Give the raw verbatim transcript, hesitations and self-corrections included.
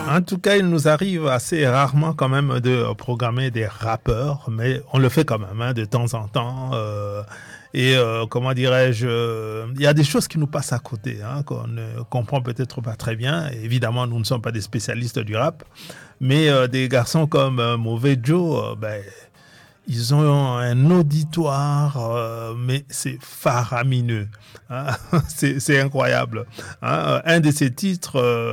En tout cas, il nous arrive assez rarement quand même de programmer des rappeurs, mais on le fait quand même hein, de temps en temps. euh, et euh, comment dirais-je, euh, il y a des choses qui nous passent à côté, hein, qu'on ne comprend peut-être pas très bien. Et évidemment, nous ne sommes pas des spécialistes du rap, mais euh, des garçons comme euh, Mauvais Joe, euh, ben, ils ont un auditoire, euh, mais c'est faramineux. Hein. C'est, c'est incroyable. Hein. Un de ces titres, euh,